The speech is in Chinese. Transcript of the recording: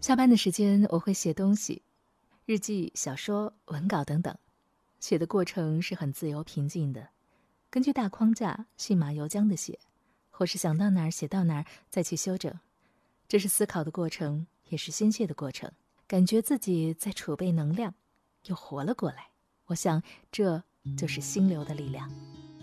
下班的时间我会写东西，日记、小说、文稿等等。写的过程是很自由平静的，根据大框架信马由缰的写，或是想到哪儿写到哪儿再去修整。这是思考的过程，也是宣泄的过程，感觉自己在储备能量，又活了过来。我想这就是心流的力量。